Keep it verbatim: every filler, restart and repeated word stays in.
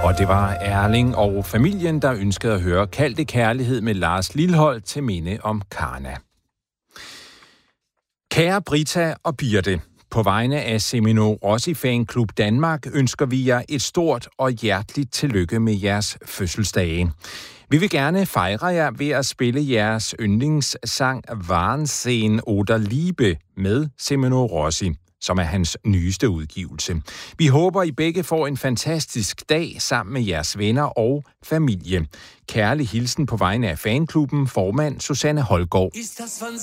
Og det var Erling og familien, der ønskede at høre Kald det kærlighed med Lars Lilholt til minde om Karna. Kære Brita og Birte, på vegne af Semino Rossi Fanklub Danmark ønsker vi jer et stort og hjerteligt tillykke med jeres fødselsdage. Vi vil gerne fejre jer ved at spille jeres yndlingssang Wahnsinn oder Liebe med Semino Rossi, som er hans nyeste udgivelse. Vi håber, I begge får en fantastisk dag sammen med jeres venner og familie. Kærlig hilsen på vegne af fanklubben, formand Susanne Holgaard. Ist das von